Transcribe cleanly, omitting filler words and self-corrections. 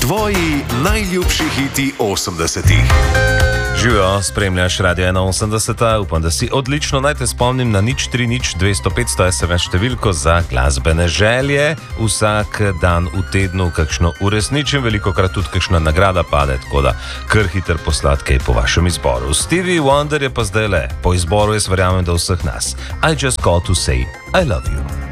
Tvoji najljubši hiti 80-ih. Živijo, spremljaš Radio 81, upam, da si odlično. Naj te spomnim na 030 SMS številko za glasbene želje. Vsak dan v tednu kakšno uresničim, velikokrat tudi kakšna nagrada pade, tako da kar hiter posladke po vašem izboru. Stevie Wonder je pa zdaj le, po izboru jaz verjamem, da vseh nas. I just call to say I love you.